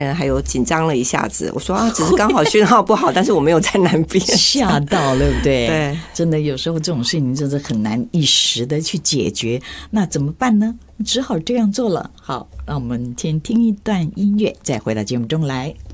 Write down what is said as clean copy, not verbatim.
还有紧张了一下子，我说啊，只是刚好讯号不好，但是我没有在南边， 吓到对不对？ 对， 真的有时候这种事情真的很难一时的去解决，那怎么办呢？只好这样做了。好，让我们先听一段音乐，再回到节目中来。